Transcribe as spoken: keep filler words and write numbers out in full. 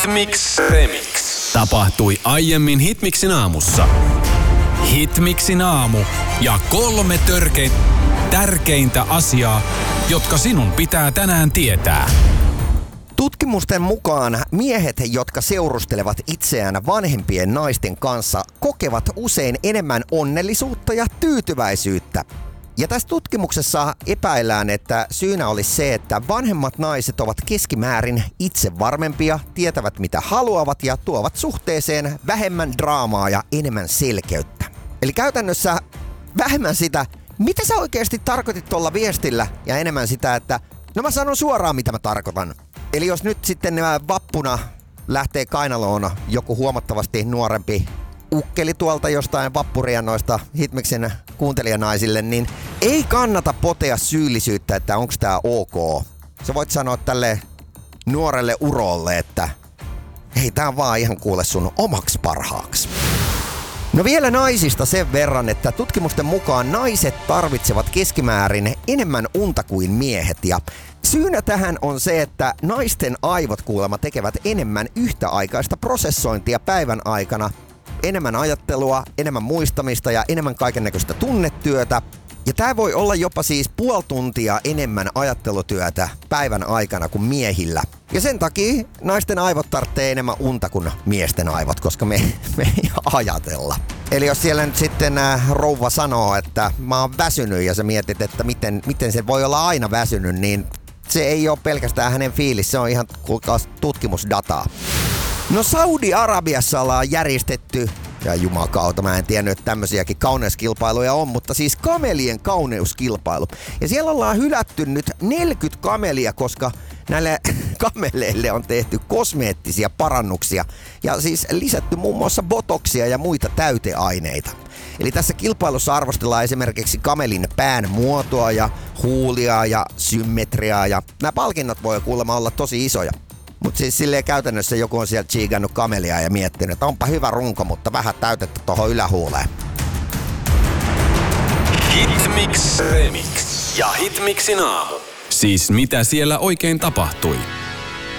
Hitmix Remix. Tapahtui aiemmin Hitmixin aamussa. Hitmixin aamu ja kolme törkein, tärkeintä asiaa, jotka sinun pitää tänään tietää. Tutkimusten mukaan miehet, jotka seurustelevat itseään vanhempien naisten kanssa, kokevat usein enemmän onnellisuutta ja tyytyväisyyttä. Ja tässä tutkimuksessa epäillään, että syynä olisi se, että vanhemmat naiset ovat keskimäärin itsevarmempia, tietävät mitä haluavat ja tuovat suhteeseen vähemmän draamaa ja enemmän selkeyttä. Eli käytännössä vähemmän sitä, mitä sä oikeasti tarkoitit tuolla viestillä, ja enemmän sitä, että no mä sanon suoraan mitä mä tarkoitan. Eli jos nyt sitten vappuna lähtee kainaloon joku huomattavasti nuorempi ukkeli tuolta jostain vappuriennoista Hitmixin kuuntelijanaisille, niin ei kannata potea syyllisyyttä, että onko tää ok. Sä voit sanoa tälle nuorelle urolle, että hei, tää on vaan ihan kuule sun omaks parhaaksi. No vielä naisista sen verran, että tutkimusten mukaan naiset tarvitsevat keskimäärin enemmän unta kuin miehet. Ja syynä tähän on se, että naisten aivot kuulemma tekevät enemmän yhtäaikaista prosessointia päivän aikana. Enemmän ajattelua, enemmän muistamista ja enemmän kaikennäköistä tunnetyötä. Ja tää voi olla jopa siis puoli tuntia enemmän ajattelutyötä päivän aikana kuin miehillä. Ja sen takia naisten aivot tarvitsee enemmän unta kuin miesten aivot, koska me, me ei ajatella. Eli jos siellä nyt sitten äh, rouva sanoo, että mä oon väsynyt ja sä mietit, että miten, miten se voi olla aina väsynyt, niin se ei ole pelkästään hänen fiilis, se on ihan kuulkaas tutkimusdataa. No Saudi-Arabiassa ollaan järjestetty, ja jumakauta, mä en tiennyt, että tämmöisiäkin kauneuskilpailuja on, mutta siis kamelien kauneuskilpailu. Ja siellä ollaan hylätty nyt neljäkymmentä kamelia, koska näille kameleille on tehty kosmeettisia parannuksia ja siis lisätty muun muassa botoksia ja muita täyteaineita. Eli tässä kilpailussa arvostellaan esimerkiksi kamelin pään muotoa ja huulia ja symmetriaa, ja nämä palkinnot voi kuulemma olla tosi isoja. Mutta siis silleen käytännössä joku on sieltä chiikannut kamelia ja miettinyt, että onpa hyvä runko, mutta vähän täytettä tohon ylähuuleen. Hitmix Remix ja Hitmixin aamu. Siis mitä siellä oikein tapahtui?